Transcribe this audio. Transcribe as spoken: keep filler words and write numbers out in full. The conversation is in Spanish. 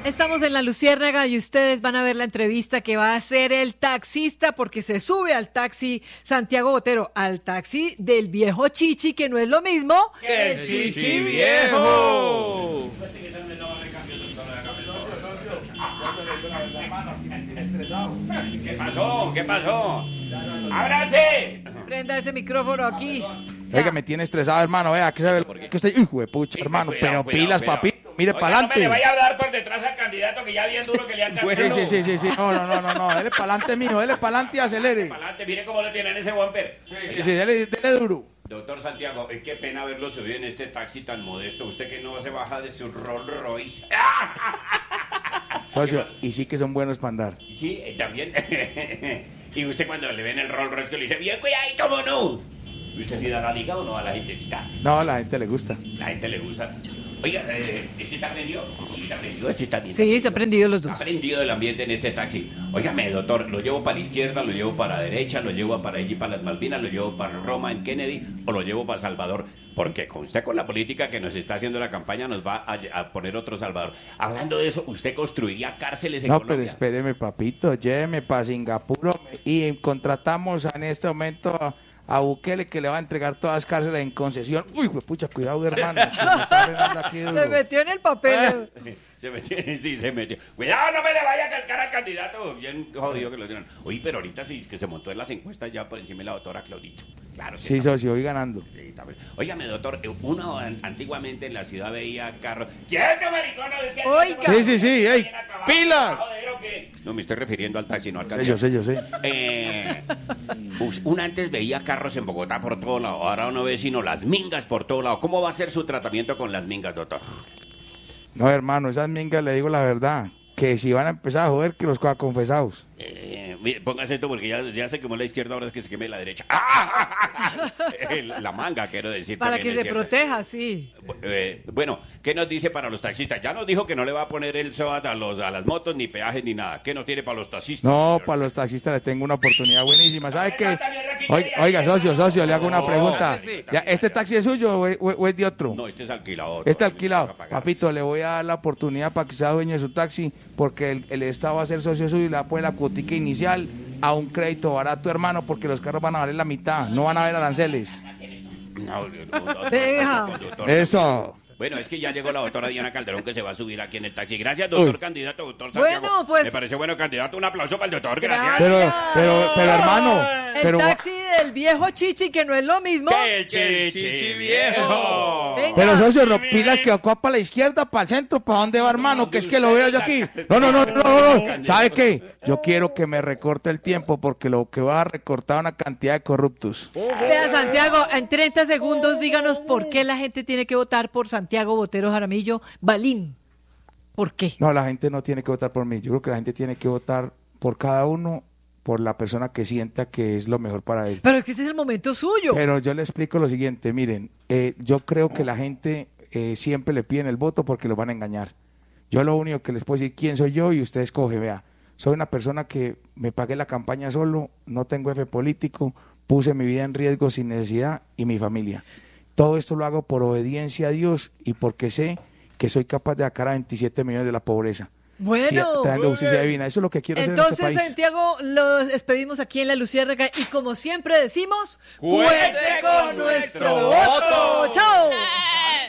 Estamos en La Luciérnaga y ustedes van a ver la entrevista que va a hacer el taxista porque se sube al taxi Santiago Botero, al taxi del viejo Chichi, que no es lo mismo que el Chichi viejo. ¿Qué pasó? ¿Qué pasó? ¡Ábrase! Prenda ese micrófono aquí. Oiga, me tiene estresado, hermano. Vea, que se ve que estoy, hijo de pucha, hermano. Cuidado, pero cuidado, pilas, cuidado. papito. Mire para adelante. No me le vaya a dar por detrás al candidato que ya bien duro que le han cascado. Sí, sí, sí, sí, sí. No, no, no, no, no. Dele para adelante, mijo. Dele para adelante y acelere. Para adelante, mire cómo le tienen ese bumper. Sí, sí, sí, dele, dele duro. Doctor Santiago, eh, qué pena verlo subido en este taxi tan modesto. Usted que no se baja de su Rolls Royce. Socio, y sí que son buenos para andar. Sí, eh, también. Y usted cuando le ven el Rolls Royce que le dice, bien, cuidado, ¿cómo no? ¿Usted sí da la liga o no a la gentecita? No, a la gente le gusta. La gente le gusta. Oiga, eh, ¿este está prendido? Sí, está prendido, este está bien. Sí, se ha prendido los dos. Ha prendido el ambiente en este taxi. Óigame, doctor, ¿lo llevo para la izquierda, lo llevo para la derecha, lo llevo para allí, para las Malvinas, lo llevo para Roma, en Kennedy, o lo llevo para Salvador? Porque con usted, con la política que nos está haciendo la campaña, nos va a, a poner otro Salvador. Hablando de eso, ¿usted construiría cárceles en No, Colombia? pero espéreme, papito. Lléveme para Singapur y contratamos en este momento a, a Bukele, que le va a entregar todas las cárceles en concesión. Uy, pucha, cuidado, hermano. que me está frenando aquí duro. Se metió en el papel. Se metió, sí, se metió. Cuidado, no me le vaya a cascar al candidato. Bien jodido que lo tienen. Oye, pero ahorita sí, que se montó en las encuestas ya por encima de la doctora Claudito. Claro. Sí, socio, voy ganando. Sí, está bien. Óigame, doctor, eh, uno an- antiguamente en la ciudad veía carros. ¡Quieto, maricón! No, es que Oiga. Sí, sí, sí, ey, pilas. Joder, ¿o qué? No, me estoy refiriendo al taxi, no al Sé candidato. yo, sé yo, sé. Eh, us- uno antes veía carros en Bogotá por todo lado, ahora uno ve sino las mingas por todo lado. ¿Cómo va a ser su tratamiento con las mingas, doctor? No, hermano, esas mingas le digo la verdad. Que si van a empezar a joder, que los coja confesados. Eh, mire, póngase esto porque ya, ya se quemó la izquierda, ahora es que se queme la derecha. La manga, quiero decir. Para también que es se cierto. proteja, sí. Eh, bueno, ¿qué nos dice para los taxistas? Ya nos dijo que no le va a poner el SOAT a, los, a las motos, ni peajes, ni nada. ¿Qué nos tiene para los taxistas? No, señor? para los taxistas les tengo una oportunidad buenísima. ¿Sabe qué? También aquí Oiga, quería oiga, ir. socio, socio, le hago una No, pregunta. sí, Ya, ¿este taxi es suyo o es, o es de otro? No, este es alquilado. Este todavía me alquilado. toca pagar. Papito, le voy a dar la oportunidad para que sea dueño de su taxi, porque el, el Estado va a ser socio suyo y le va a poner la cuotica inicial a un crédito barato, hermano, porque los carros van a valer la mitad, no van a haber aranceles. No, no, no, no, Deja. no, doctor. Eso. Bueno, es que ya llegó la doctora Diana Calderón que se va a subir aquí en el taxi. Gracias, doctor Uy. candidato, doctor Bueno, Santiago. pues- Me pareció bueno candidato. Un aplauso para el doctor. Gracias. Pero, pero, pero, hermano, El pero, taxi del viejo Chichi, que no es lo mismo. ¡Que el chichi viejo! Venga. pero, socio, no, pilas que ocupa para la izquierda, para el centro, ¿para dónde va, hermano? Que es que lo veo yo aquí. No, no, no, no, no, no. ¿Sabe qué? Yo quiero que me recorte el tiempo, porque lo que va a recortar una cantidad de corruptos. Vea, Santiago, en treinta segundos díganos por qué la gente tiene que votar por Santiago Botero Jaramillo Balín. ¿Por qué? No, la gente no tiene que votar por mí. Yo creo que la gente tiene que votar por cada uno, por la persona que sienta que es lo mejor para él. Pero es que este es el momento suyo. Pero yo le explico lo siguiente, miren, eh, yo creo que la gente eh, siempre le piden el voto porque los van a engañar. Yo lo único que les puedo decir quién soy yo y usted escoge, vea. Soy una persona que me pagué la campaña solo, no tengo F político, puse mi vida en riesgo sin necesidad y mi familia. Todo esto lo hago por obediencia a Dios y porque sé que soy capaz de sacar a veintisiete millones de la pobreza. Bueno. Sí, trayendo justicia divina. Eso es lo que quiero hacer en este Entonces, país. Santiago, lo despedimos aquí en La Luciérnaga y como siempre decimos, ¡Cuente con nuestro voto! ¡Chao! Eh.